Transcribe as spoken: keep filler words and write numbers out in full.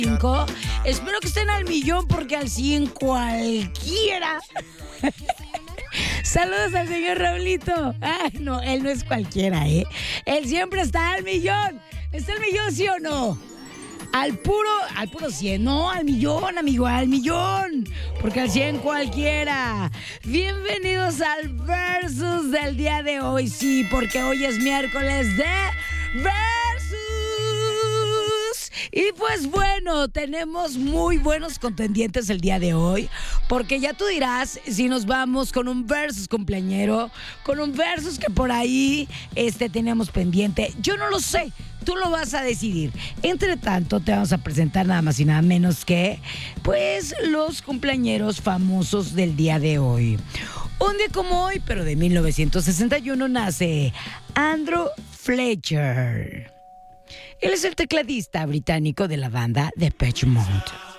cinco. Espero que estén al millón porque al cien cualquiera. Saludos al señor Raulito. Ay, no, él no es cualquiera, ¿eh? Él siempre está al millón. ¿Está al millón, sí o no? Al puro, al puro cien, no, al millón, amigo, al millón. Porque al cien cualquiera. Bienvenidos al Versus del día de hoy. Sí, porque hoy es miércoles de Versus. Y pues bueno, tenemos muy buenos contendientes el día de hoy. Porque ya tú dirás si nos vamos con un Versus cumpleañero, con un Versus que por ahí este, tenemos pendiente. Yo no lo sé. Tú lo vas a decidir. Entre tanto, te vamos a presentar nada más y nada menos que, pues, los cumpleañeros famosos del día de hoy. Un día como hoy, pero de mil novecientos sesenta y uno, nace Andrew Fletcher. Él es el tecladista británico de la banda Depeche Mode.